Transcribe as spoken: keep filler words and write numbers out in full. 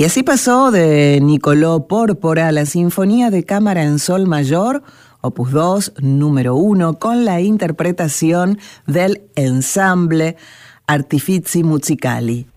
Y así pasó de Niccolò Pórpora, la Sinfonía de Cámara en Sol Mayor, opus dos, número uno, con la interpretación del ensamble Artifizi Musicali.